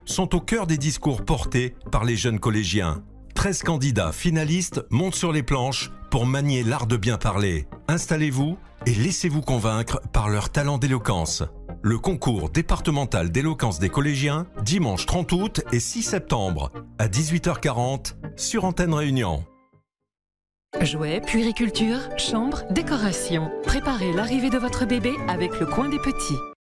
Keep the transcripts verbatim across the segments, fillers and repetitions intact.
sont au cœur des discours portés par les jeunes collégiens. treize candidats finalistes montent sur les planches pour manier l'art de bien parler. Installez-vous et laissez-vous convaincre par leur talent d'éloquence. Le concours départemental d'éloquence des collégiens, dimanche trente août et six septembre, à dix-huit heures quarante, sur Antenne Réunion. Jouets, puériculture, chambre, décoration. Préparez l'arrivée de votre bébé avec le coin des petits.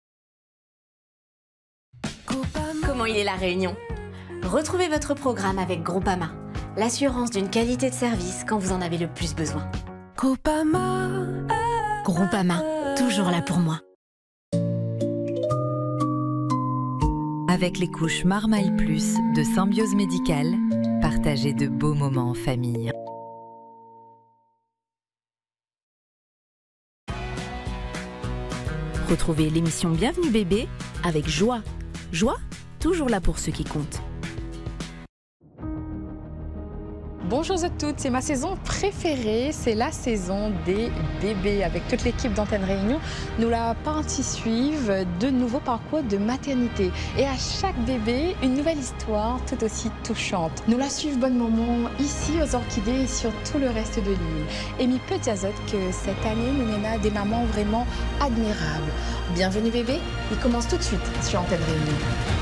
Comment il est la Réunion? Retrouvez votre programme avec Groupama, l'assurance d'une qualité de service quand vous en avez le plus besoin. Groupama, Groupama, toujours là pour moi. Avec les couches Marmaille Plus de Symbiose Médicale, partagez de beaux moments en famille. Retrouvez l'émission Bienvenue bébé avec Joie. Joie, toujours là pour ceux qui comptent. Bonjour à toutes, c'est ma saison préférée, c'est la saison des bébés. Avec toute l'équipe d'Antenne Réunion, nous la partie suivre de nouveaux parcours de maternité. Et à chaque bébé, une nouvelle histoire tout aussi touchante. Nous la suivons bon moment ici aux Orchidées et sur tout le reste de l'île. Et mi peut dire que cette année, nous menons des mamans vraiment admirables. Bienvenue bébé, il commence tout de suite sur Antenne Réunion.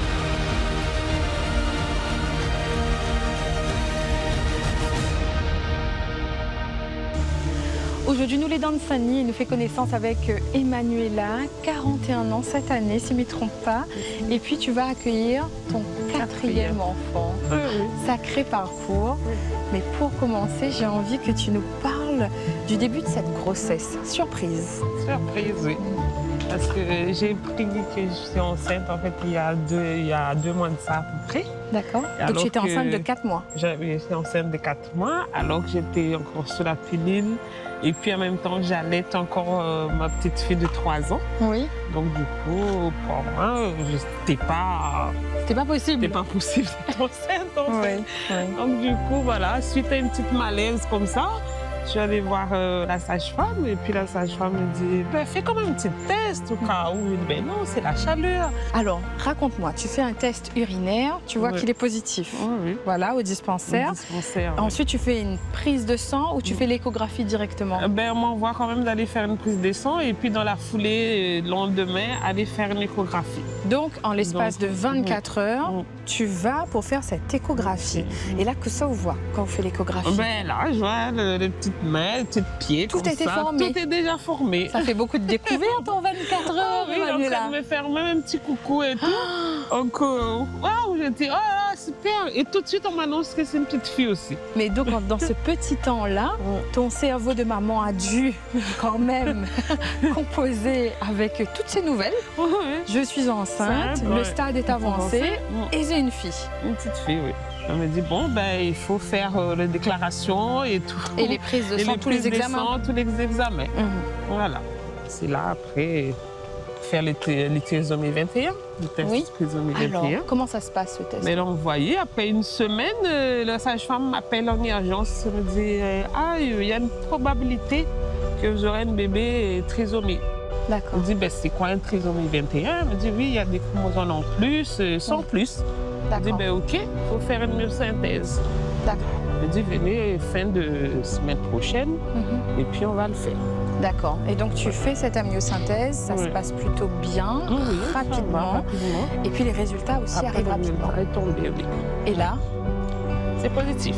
Aujourd'hui, nous les dents de Fanny, nous fait connaissance avec Emmanuela, quarante et un ans cette année, si je ne me trompe pas. Et puis, tu vas accueillir ton quatrième enfant. Oui, oui. Sacré parcours. Oui. Mais pour commencer, j'ai envie que tu nous parles du début de cette grossesse. Surprise. Surprise, oui. Parce que j'ai appris que je suis enceinte, en fait, il y a deux, il y a deux mois de ça à peu près. D'accord. Donc, tu étais enceinte de quatre mois. J'étais enceinte de quatre mois, alors que j'étais encore sous la pilule. Et puis en même temps, j'allaite encore euh, ma petite fille de trois ans. Oui. Donc du coup, pour moi, c'était pas... C'était pas possible. C'était pas possible d'être enceinte, en fait. Oui, oui. Donc du coup, voilà, suite à une petite malaise comme ça, je suis allée voir euh, la sage-femme. Et puis la sage-femme me dit, ben, fais quand même un petit test au cas où. Je dis, ben non, c'est la chaleur. Alors, raconte-moi, tu fais un test urinaire, tu vois oui. qu'il est positif. Oui, oui. Voilà, au dispensaire. Au dispensaire, Ensuite, oui. tu fais une prise de sang ou tu oui. fais l'échographie directement? Ben, on m'envoie quand même d'aller faire une prise de sang et puis dans la foulée, le lendemain, aller faire une échographie. Donc, en l'espace de vingt-quatre oui. heures, oui. tu vas pour faire cette échographie. Oui. Et là, que ça vous voit quand vous faites l'échographie? Ben là, je vois le, le petit mains, les petits pieds, tout comme était ça. formé. Tout est déjà formé. Ça fait beaucoup de découvertes en vingt-quatre heures. Oh, oui, en train de me faire même un petit coucou et tout. Donc, euh, waouh, j'ai dit, oh, super. Et tout de suite, on m'annonce que c'est une petite fille aussi. Mais donc, dans ce petit temps-là, ton cerveau de maman a dû quand même composer avec toutes ces nouvelles. Oui. Je suis enceinte, Simple, le ouais. stade est avancé ouais. et j'ai une fille. Une petite fille, oui. On me dit, bon, ben, il faut faire euh, les déclarations et tout. Et les prises de sang, tous les examens. Sang, tous les examens. Mm-hmm. Voilà. C'est là, après, faire les, les trisomie vingt et un. Le test oui. trisomie vingt et un. Alors, comment ça se passe, ce test? Mais là, vous voyez, après une semaine, euh, la sage-femme m'appelle en urgence. Elle me dit, euh, ah, il y a une probabilité que j'aurai un bébé trisomie. D'accord. Elle me dit, ben, c'est quoi un trisomie vingt et un? Elle me dit, oui, il y a des chromosomes en plus, euh, sans oui. plus. Je dis, ben ok, il faut faire une myosynthèse. D'accord. Je dis, venez fin de semaine prochaine, mm-hmm. et puis on va le faire. D'accord. Et donc tu fais cette amniosynthèse, ça oui. se passe plutôt bien, oui, rapidement. rapidement. Et puis les résultats aussi Après, arrivent rapidement. Est tombé, oui. Et là, c'est positif.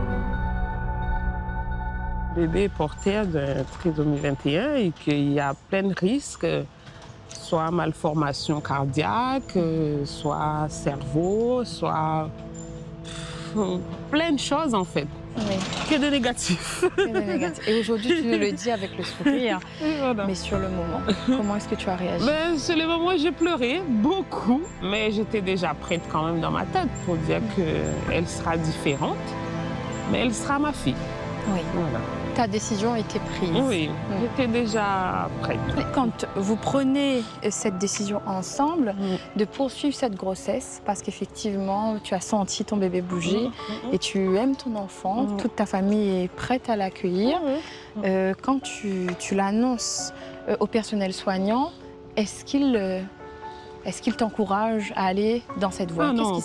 Le bébé est porteur de trisomie vingt et un et qu'il y a plein de risques. Soit malformation cardiaque, soit cerveau, soit plein de choses en fait. Oui. Que de négatifs. Que de négatifs. Et aujourd'hui, tu nous le dis avec le sourire. Voilà. Mais sur le moment, comment est-ce que tu as réagi? Ben, sur le moment, j'ai pleuré beaucoup, mais j'étais déjà prête quand même dans ma tête pour dire qu'elle sera différente, mais elle sera ma fille. Oui. Voilà. Ta décision était prise. Oui, mmh. j'étais déjà prête. Quand vous prenez cette décision ensemble mmh. de poursuivre cette grossesse, parce qu'effectivement, tu as senti ton bébé bouger mmh. et tu aimes ton enfant, mmh. toute ta famille est prête à l'accueillir. Mmh. Euh, quand tu, tu l'annonces au personnel soignant, est-ce qu'il... Euh, Est-ce qu'il t'encourage à aller dans cette voie? Ah Qu'est-ce non, qui